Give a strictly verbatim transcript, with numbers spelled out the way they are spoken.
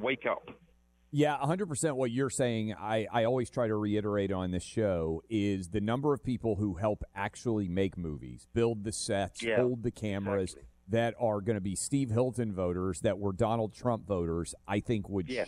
wake up. Yeah, one hundred percent what you're saying, I, I always try to reiterate on this show, is the number of people who help actually make movies, build the sets, Yeah, hold the cameras, exactly. that are going to be Steve Hilton voters, that were Donald Trump voters, I think would Yes.